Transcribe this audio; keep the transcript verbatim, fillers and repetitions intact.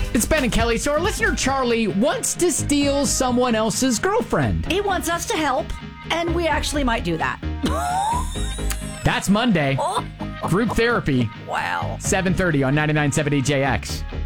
It's Ben and Kelly. So our listener Charlie wants to steal someone else's girlfriend. He wants us to help, and we actually might do that. That's Monday. Group therapy. Wow. seven thirty on ninety-nine point seven D J X.